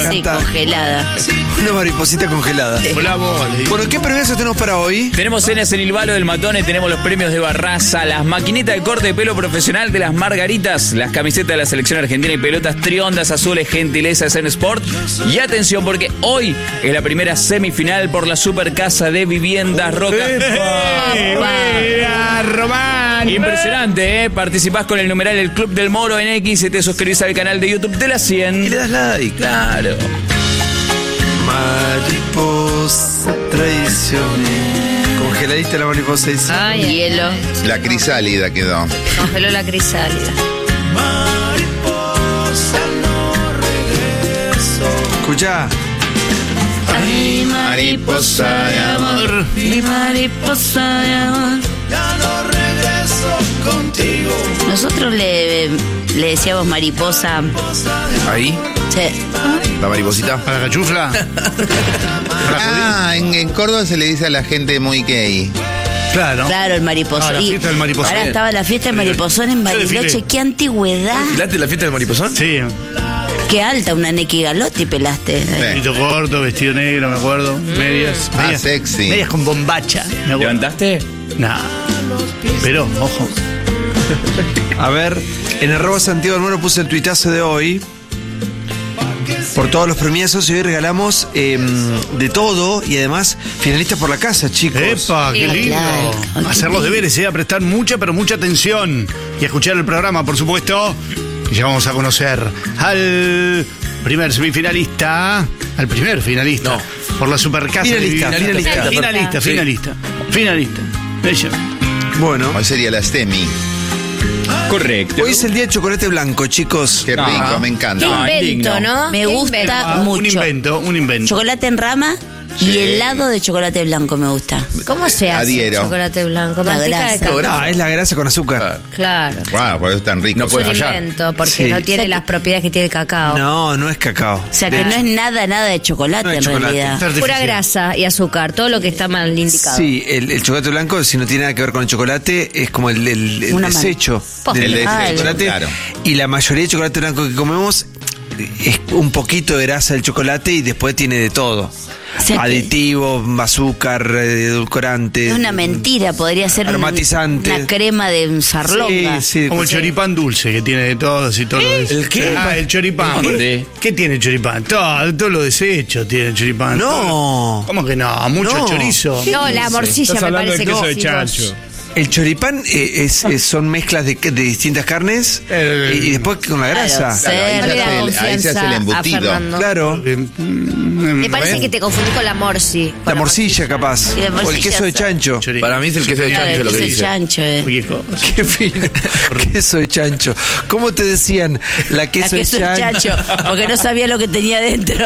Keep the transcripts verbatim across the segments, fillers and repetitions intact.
encantar. congelada. Una mariposita congelada. Hola, vos. Bueno, ¿qué premios tenemos para hoy? Tenemos cenas en el Balo del Matone, tenemos los premios de Barraza, las maquinitas de corte de pelo profesional de las Margaritas, las camisetas de la selección argentina y pelotas triondas azules, gentilezas en Sport. Y atención, porque hoy es la primera semifinal por la Super Casa de Viviendas Roca. Román. Impresionante, ¿eh? Participás con el numeral El Club del Moro en X y te suscribís al canal de YouTube de la cien. Y le das like. Claro. Mariposa traicioné. Congeladita la mariposa. Dice. Ay, hielo. La crisálida quedó. Congeló la crisálida. Escuchá. Ay, mariposa de amor. Mi mariposa de amor. Ya no regreso contigo. Nosotros le, le decíamos mariposa. Ahí, Sí. la mariposita. ¿A la cachufla? Ah, en, en Córdoba se le dice a la gente muy gay. Claro. Claro, el mariposón. Ah, la fiesta del mariposón. Ahora estaba la fiesta del mariposón en Bariloche. desfilé. Qué antigüedad. ¿Filaste la fiesta del mariposón? Sí. Qué alta, una Neki Galotti pelaste. Sí. corto, vestido negro, me acuerdo. Medias. Ah, medias sexy. Medias con bombacha. Me acuerdo. ¿Levantaste? Nah. Pero, ojo. A ver, en arroba Santiago del Moro puse el tuitazo de hoy. Por todos los premiazos y hoy regalamos eh, de todo y además finalistas por la casa, chicos. ¡Epa! ¡Qué Sí, lindo! claro. Hacer los deberes, ¿eh? A prestar mucha, pero mucha atención. Y a escuchar el programa, por supuesto. Y ya vamos a conocer al primer semifinalista. Al primer finalista. No. Por la Supercasa. Finalista, de finalista. Finalista, Sí. finalista. Finalista. Ella. Bueno, Hoy sería la STEMI. Correcto. hoy es el día de chocolate blanco, chicos. Qué No. rico, me encanta. No, Invento, indigno. ¿no? Me Qué gusta invento. Ah, un mucho. invento, un invento. Chocolate en rama y Sí. helado de chocolate blanco me gusta. ¿Cómo se hace Adhiero. chocolate blanco? La Manteca de grasa. cacao. Ah, es la grasa con azúcar. Claro. Wow, por eso es tan rico. No Es puede un fallar. invento porque Sí. no tiene las propiedades que tiene el cacao. No, no es cacao. O sea que no es nada, nada de chocolate No es en chocolate. realidad. Artificial. Pura grasa y azúcar, todo lo que está mal indicado. Sí, el, el chocolate blanco, si no tiene nada que ver con el chocolate, es como el, el- el Una man- desecho Po- del, El del desecho, chocolate. claro. Y la mayoría de chocolate blanco que comemos es un poquito de grasa del chocolate y después tiene de todo. O sea que- Aditivo, azúcar, eh, edulcorante. Es una mentira, podría ser un- Aromatizante. una crema de un sarlonga. Sí, sí. Como el choripán dulce que tiene de todo y todo lo desecho. ¿El qué? Ah, el choripán. ¿Dónde? ¿Qué tiene el choripán? Todo, todo lo desecho tiene el choripán. No. ¿Cómo que no? Mucho No. chorizo. No, la morcilla me parece que sí. El choripán eh, es, es- son mezclas de, de distintas carnes El- y, y después con la grasa. Claro, Claro, ahí, Cerdo. se Dale hace la el, ahí se hace el confianza a embutido. Fernando. Claro. Eh, mm, Me parece ¿ves? que te confundí con la morsi. La morcilla, capaz. Y la O el morcilla queso de sa- chancho. Chori- Para mí es el queso de Claro, chancho lo que ese dice. chancho, eh. Qué cosa. Qué fino. Queso de chancho. ¿Cómo te decían? La La queso, queso de de chancho. chancho, porque no sabía lo que tenía dentro.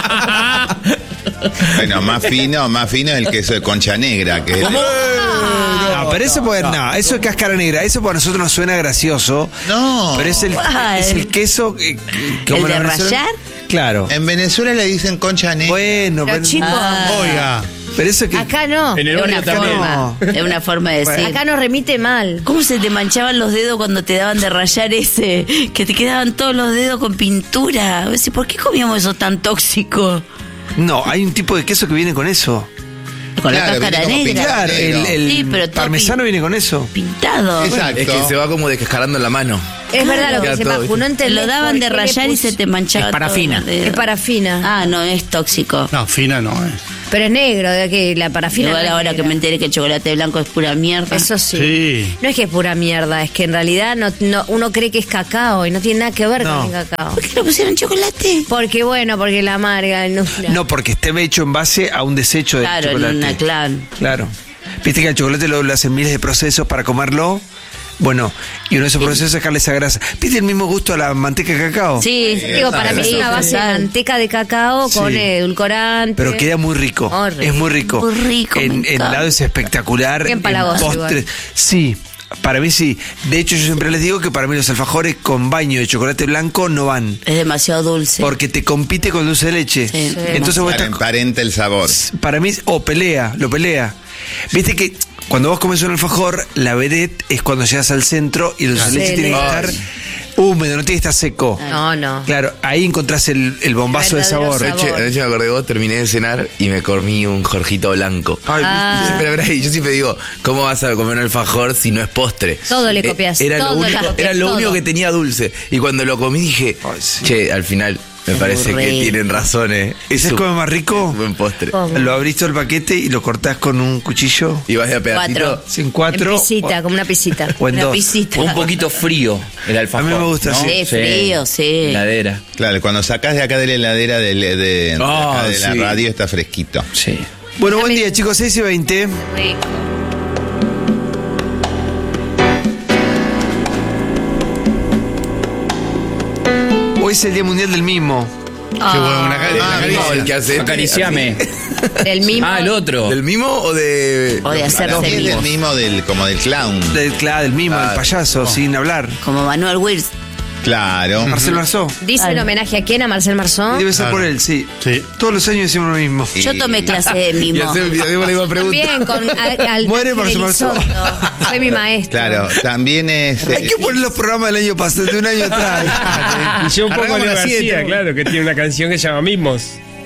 Bueno, más fino, más fino es el queso de concha negra. Que es- No, pero eso puede, no, eso es cáscara negra. Eso para nosotros nos suena gracioso. No. Pero es el, Ah, es el el- queso. eh, como ¿El de los venezolanos- rallar? Claro. En Venezuela le dicen concha negra. Bueno, Pero pero, chicos, Oiga. pero eso que. acá no. En el Es barrio una también. forma, es una forma de decir. Acá nos remite mal. ¿Cómo se te manchaban los dedos cuando te daban de rayar ese? Que te quedaban todos los dedos con pintura. A veces, ¿por qué comíamos eso tan tóxico? No, hay un tipo de queso que viene con eso. Con Claro, la cáscara viene como negra. Claro, el, el Sí, pero todo parmesano pin- viene con eso. Pintado. Exacto. Es que se va como descascarando en la mano. Es verdad lo que Queda se todo, Maju, no Te entendés lo daban por de qué le rayar y puse- se te manchaba Es parafina. todo los dedos. Es parafina. Ah, no, es tóxico. No, fina no, eh. Pero es negro, de que la parafina. Igual no es ahora que negra. me enteré que el chocolate blanco es pura mierda. Eso sí. Sí. No es que es pura mierda, es que en realidad no, no- uno cree que es cacao y no tiene nada que ver No. con el cacao. ¿Por qué le pusieron chocolate? Porque bueno, porque la amarga. No, No, porque esté hecho en base a un desecho de Claro, en chocolate. una clan. Claro. Viste que el chocolate lo, lo hacen miles de procesos para comerlo. Bueno, y uno de esos procesos es sacarle esa grasa. ¿Viste el mismo gusto a la manteca de cacao? Sí, Digo, para mí es una base de manteca de cacao con Sí. edulcorante. Pero queda muy rico. Oh, rico. Es muy rico. Muy rico, En, me en encanta. helado es espectacular. Qué En empalagoso postres. igual. Sí. Para mí sí. De hecho, yo siempre les digo que para mí los alfajores con baño de chocolate blanco no van. es demasiado dulce. Porque te compite con dulce de leche. Sí. Sí. Entonces vos Para estás, emparenta el sabor. para mí, o pelea, lo pelea. Viste que cuando vos comes un alfajor, la vedette es cuando llegas al centro y el dulce de Sí, leche tiene que sí. estar Húmedo, no tiene que estar seco. No, no. Claro, ahí encontrás el, el bombazo de Verdadero sabor. sabor. Anoche, anoche me acordé de vos, terminé de cenar y me comí un Jorgito blanco. Ay, Ah. Pero, pero, yo siempre digo, ¿cómo vas a comer un alfajor si no es postre? Todo le Eh, copias, Era todo lo, le único, copias, era lo todo. único que tenía dulce. Y cuando lo comí dije, Ay, sí. che, al final me Es parece muy que rico. tienen razón, eh. Es ¿Sabes un cómo es más rico? buen postre. ¿Cómo? Lo abrís todo el paquete y lo cortás con un cuchillo. Y vas de a pedacito. Cuatro. Sin En cuatro. pisita, como una pisita. O en Una dos. pisita. Un poquito frío el alfajor. A mí me gusta, ¿no? sí. Sí, frío, sí. Heladera. Claro, cuando sacás de acá de la heladera de, de, de Ah, acá de la sí. radio está fresquito. Sí. Bueno, buen día, chicos. seis y veinte. Rico. Hoy es el Día Mundial del Mimo. Qué bueno, una cari- una Ah, caricia. no, el que hace. Acariciame. Del mismo. Ah, el otro. ¿Del mimo o de.? O de hacerse Para mí es mimo. del mismo del, como del clown. Del, claro, del mimo, del Ah, payaso, sin hablar. Como Manuel Wills. Claro. Marcelo Marzó. ¿Dice en homenaje a quién? ¿A Marcel Marzón? Debe ser Claro. por él, sí. Sí. Todos los años decimos lo mismo. Sí. Yo tomé clase de Y mimo. hacer- y hacemos la misma pregunta. También con al, al Muere Ángel Marcel Marzón. Elizondo. Fue mi maestro. Claro, también es. Hay que poner los programas del año pasado, de un año atrás. Y yo un poco Arrancamos Leo a las García, siete. claro, que tiene una canción que se llama Mismos.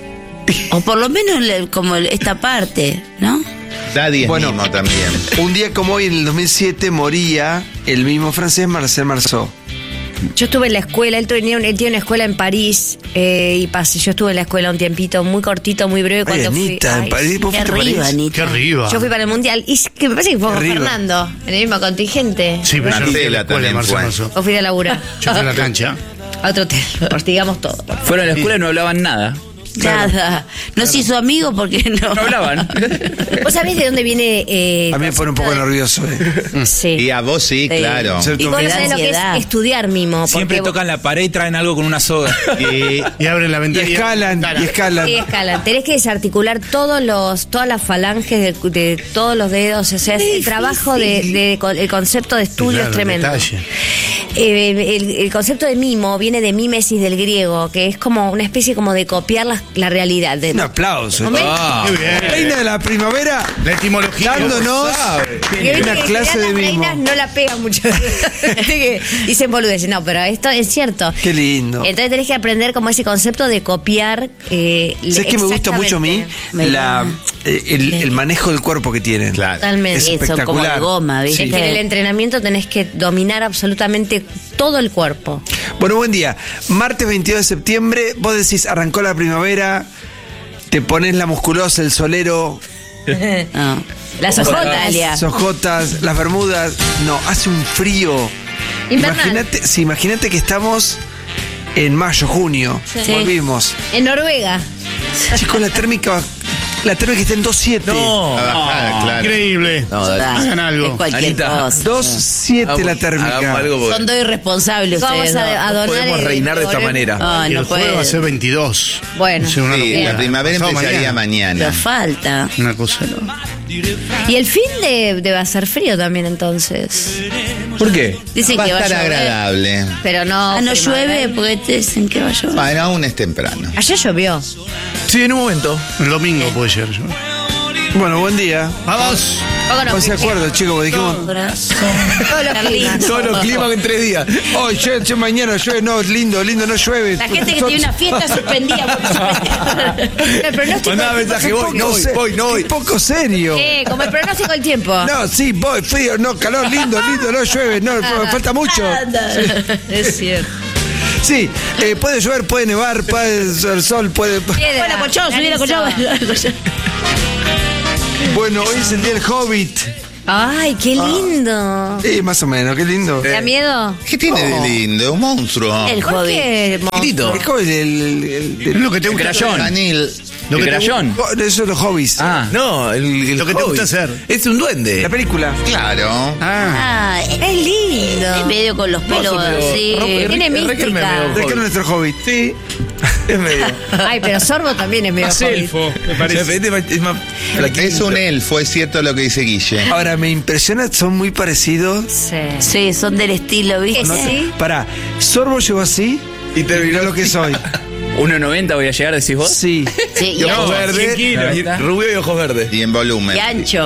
O por lo menos el- como el- esta parte, ¿no? Daddy es Bueno. mismo también. Un día como hoy, en el dos mil siete, moría el mismo francés Marcel Marceau. Yo estuve en la escuela, él tenía, un- él tiene una escuela en París eh, y pasé, yo estuve en la escuela un tiempito, muy cortito, muy breve. Ay, Cuando fui, Anita, en ay, París, ¿vos Qué fuiste a arriba, París? Anita. Qué arriba. yo fui para el mundial y es que me parece que fue con Arriba. Fernando, en el mismo contingente. Sí, pero yo no fui a Marcela la escuela de también Marcelo fue. Marzón. O fui a laburar. Yo fui a la cancha. A otro hotel, digamos todo. Fueron a la escuela y no hablaban nada. Nada. No se hizo amigo porque no. No hablaban. ¿Vos sabés de dónde viene? Eh, A mí me pone un poco nervioso. Eh. Sí. Y a vos sí, Sí. claro. Sí. Y vos Te no da sabés lo que es ansiedad. estudiar mimo. Siempre porque tocan la pared y traen algo con una soga. Y Y abren la Y ventana. escalan, y escalan. Sí, escalan. Tenés que desarticular todos los, todas las falanges de, de todos los dedos. O sea, es el trabajo de, de- con- el concepto de estudio Claro, es tremendo. detalle. Eh, el, el concepto de mimo viene de mímesis del griego, que es como una especie como de copiar la, la realidad. De, Un aplauso. ¿Momento? Ah, Qué bien. Reina de la primavera, La etimología. dándonos Que viste una que en clase general de las mimo. reinas no la pegan mucho. Que dicen boludeces. No, pero esto es cierto. Qué lindo. Entonces tenés que aprender como ese concepto de copiar. Eh, ¿Sabes qué me gusta mucho a mí? Me La, gusta. eh, el, el manejo del cuerpo que tienen. Claro. Totalmente. Es Sí, son como de espectacular. goma, ¿viste? Es que en el entrenamiento tenés que dominar absolutamente todo el cuerpo. Bueno, buen día. Martes veintidós de septiembre, vos decís, arrancó la primavera, te pones la musculosa, el solero, No. Las Ojo, ojotas. Natalia. sojotas, las bermudas. No, hace un frío. Invernal. Imagínate, sí, imagínate que estamos en mayo, junio. Sí. Volvimos. En Noruega. Chicos, la térmica, la térmica está en dos siete. No. A bajar, claro. Increíble. No, dale. Hagan algo. Es cualquier Anita, cosa. dos siete la térmica. Hagamos algo porque Son dos irresponsables Vamos ustedes. a, a ¿no? donar. podemos el- reinar de esta el- manera. Ah, Y no el jueves va a puede. ser veintidós. Bueno. Sí, una Sí, locura. la primavera Pasado empezaría mañana. Pero mañana. falta. Una cosa. Y el fin de debe hacer frío también entonces. ¿Por qué? Dicen Va a que va a estar llover. agradable. Pero no. Ah, no primavera. llueve porque te dicen que va a llover. Bueno, aún es temprano. Ayer llovió. Sí, en un momento. El domingo puede ser. yo. Bueno, buen día. Vamos. Poco no Pónganse de fui. acuerdo, chicos, porque dijimos. Corazón. Todos los Qué climas. lindo. Todos los climas en tres días. Hoy llueve, che, mañana llueve, no, lindo, lindo, no llueve. La gente que tiene una fiesta suspendida. porque suspendida. El pronóstico. Mandaba mensaje, voy, no voy, se- voy, no voy. qué poco serio. Eh, como el pronóstico del tiempo. No, sí, voy, frío, no, calor, lindo, lindo, no llueve, no, falta mucho. Es cierto. Sí, eh, puede llover, puede nevar, puede ser sol, puede. Piedra, Bueno, colchón, subí la colchón. Bueno, hoy es el día del Hobbit. Ay, qué lindo. Sí, más o menos, qué lindo. ¿Te da miedo? ¿Qué tiene de lindo? Es un monstruo. El ¿Por hobby. qué, monstruo? Chiquitito. El Hobbit, el, el- el- Es el- lo que te El gusta. crayón. Daniel. Lo ¿El que te crayón? oh, eso es los hobbies. Ah. No, el, el Lo que te Hobbit. gusta hacer. Es un duende. La película. Claro. Ah. Ah, es Es lindo. medio con los pelos Vos sos medio- así. Enrique- Tiene Enrique es mística. medio ¿De qué es Hobbit. nuestro Hobbit? Sí. Es medio. Ay, pero Sorbo también es medio Más hobbit. elfo, me Es parece. más- es más flaquito. Es un elfo, es cierto lo que dice Guille. Ahora, me impresiona, son muy parecidos. Sí. Sí, son del estilo, ¿viste? ¿no? Sí. Pará, Sorbo llegó así y terminó lo que soy. uno noventa voy a llegar, decís vos. Sí. Sí, Y y, ojos ancho, verdes. cien kilos. y Rubio y ojos verdes. Y en volumen. y ancho.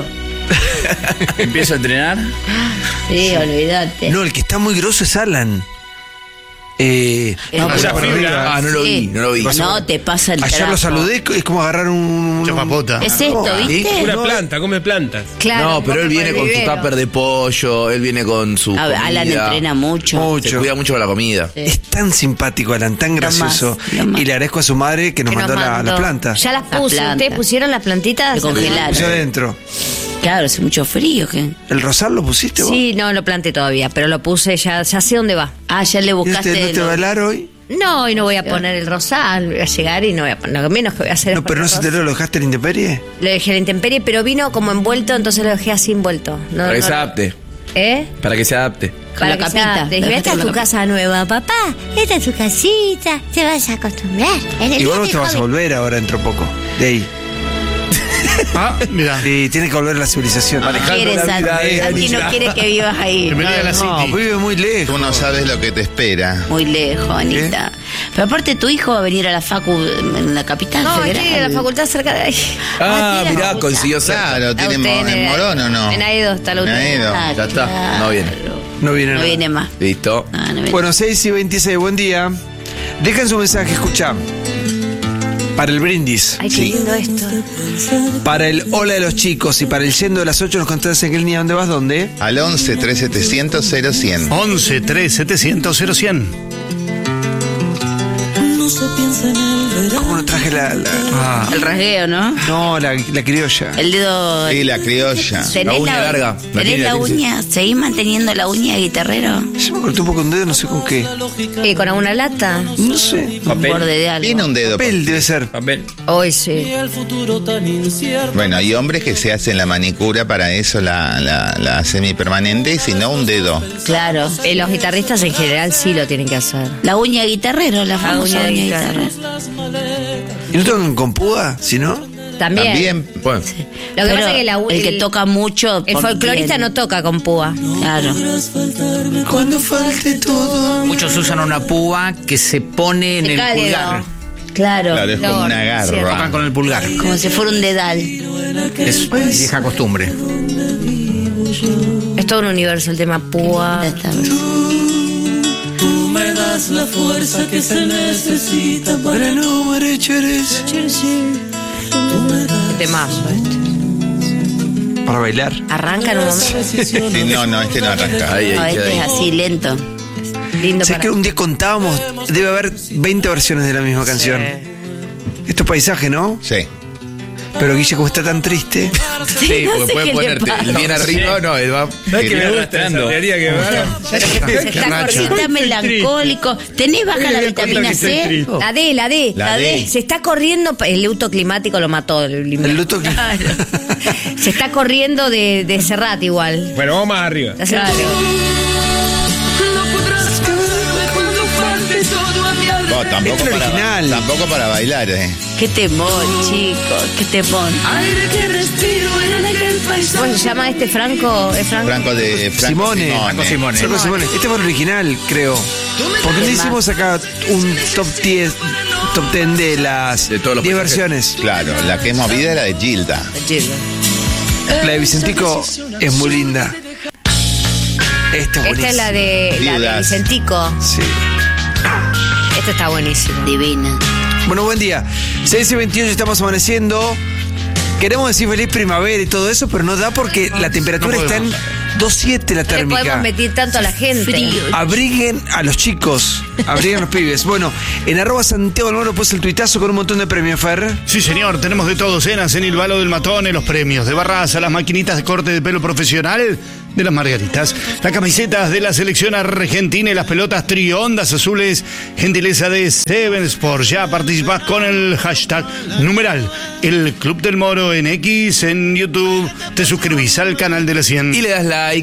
Empiezo a entrenar. Sí, olvídate. No, el que está muy grosso es Alan. Eh, No, allá pero- por arriba. Ah, no lo vi, Sí. no lo vi. No, te pasa el Ayer trapo. lo saludé, es como agarrar un... Chapapota. Es esto, Ah, ¿viste? Una planta, come plantas. Claro, No, un pero poco él viene por con el su vivero. tupper de pollo, él viene con su A ver, Alan comida. entrena mucho. Mucho. Se cuida mucho con la comida. Es tan simpático, Alan, tan gracioso. más, lo más. Y le agradezco a su madre que nos Que nos mandó la, mandó. la planta. Ya las Las puse. plantas. ¿Ustedes pusieron las plantitas? Se congelaron. Puse adentro. Claro, hace mucho frío. ¿qué? ¿El rosal lo pusiste vos? Sí, no lo planté todavía, pero lo puse, ya, ya sé dónde va. Ah, ya le ¿Y buscaste. este no te lo- va a helar hoy? No, y no voy a poner el rosal, voy a llegar y no voy a poner, lo menos que voy a hacer es No, pero no poner se te rosal. lo dejaste en la intemperie. Lo dejé en la intemperie, pero vino como envuelto, entonces lo dejé así envuelto. No, Para que no- se adapte. ¿Eh? Para que se adapte. Con la que capita. sea- te dije, La esta es capita tu con la casa nueva, papá. Esta es tu casita. Te vas a acostumbrar. En el Igual vos día te de vas a joven. volver ahora dentro de poco. De ahí. Ah, mira. Sí, tiene que volver a la civilización. No quiere, la vida Santi. de Santi no Anita. quiere que vivas ahí. Bienvenida a la No, City. vive muy lejos. Tú no sabes lo que te espera. Muy lejos, Anita. Pero aparte, tu hijo va a venir a la Facu en la capital No, federal. tiene la facultad cerca de ahí. Ah, tiene mirá, facultad. consiguió cerca. Claro, La tiene U T mo- N, en Morón o no. En Aedo está la U T En N. Aedo. Ah, Ya está, no viene. No viene No nada. viene más. Listo. Ah, no viene. Bueno, seis y veintiséis, buen día. Dejen su mensaje, escucha. Para el brindis. Ay, qué Sí. lindo esto. Para el hola de los chicos y para el yendo de las ocho nos contás en qué línea, ¿dónde vas? ¿Dónde? Al once, tres setecientos, cero cien. once, tres, setecientos, cero cien. ¿Cómo no traje la... la- Ah. El rasgueo, ¿no? No, la, la criolla. El dedo. Y la criolla. ¿Tenés La uña larga. La ¿Tenés tiene, la la tiene. uña? ¿Seguís manteniendo la uña de guitarrero? Yo me corté un poco un dedo, no sé con qué. ¿Y con alguna lata? No sé. Un borde de algo. Tiene un dedo. Papel debe ser. Papel. Hoy sí. Bueno, hay hombres que se hacen la manicura para eso, la, la, la semipermanente, y si no, un dedo. Claro. Eh, los guitarristas en general sí lo tienen que hacer. La uña de guitarrero, la famosa uña de uña de guitarra. guitarrero. ¿Y no tocan con púa? Si no. También. También. Bueno, Lo que Pero pasa es que la, el que toca mucho. el por- folclorista no toca con púa. Claro. Cuando falte todo. Muchos usan una púa que se pone en Se el cae el pulgar. dedo. Claro. Claro, es como Lo- una cierto. garra. Tocan con el pulgar. Como si fuera un dedal. Es vieja costumbre. Es todo un universo el tema púa. Ya está. Para no marecheres. Qué temazo este. Para bailar. Arranca en un momento. Sí, no, no, este no arranca. ahí, No, ahí, este es queda ahí. así, lento. Lindo Sé para... que un día contábamos, debe haber veinte versiones de la misma canción. Esto es paisaje, ¿no? Sí. Pero Guille, como está tan triste. Sí, no porque sé puede qué le ponerte pasa. el bien arriba, no, él va. ¿Sabes que me gusta esa arrastrando. teoría que va? Se está Nacho. corriendo. Está melancólico. ¿Tenés baja la Me di cuenta vitamina que estoy C? triste. La D, la D. La D. Se está corriendo, el luto climático lo mató. El, El luto que- Se está corriendo de, de Serrat igual. Bueno, vamos más arriba. De Serrat. Oh, tampoco, Este es para, original. tampoco para bailar, eh. Qué temón, chicos. Qué temón. ¿Cómo se llama este Franco? ¿Es Franco? Franco de Franco Simone. Simone. Simone. Franco Simone. Este fue el original, creo. Porque no hicimos acá un top diez, top diez de las De todos los diez paisajes. versiones. Claro, la que es movida era de Gilda. La de Vicentico es muy linda. Esta es Esta buenísima. es la de, la de Viudas. Vicentico. Sí. Esta está buenísima. Divina. Bueno, buen día. seis y veintiocho estamos amaneciendo. Queremos decir feliz primavera y todo eso, pero no da porque la temperatura está en dos siete la No le podemos térmica. meter tanto a la gente. Frío. Abriguen a los chicos, abriguen a los pibes. Bueno, en arroba Santiago del Moro puse el tuitazo con un montón de premios, Fer. Sí, señor, tenemos de todo. Cenas en el Balo del Matón, los premios de Barraza, las maquinitas de corte de pelo profesional de las Margaritas, las camisetas de la selección argentina y las pelotas triondas azules, gentileza de Seven Sports. Ya participás con el hashtag numeral El Club del Moro en X, en YouTube. Te suscribís al canal de la cien. Y le das like.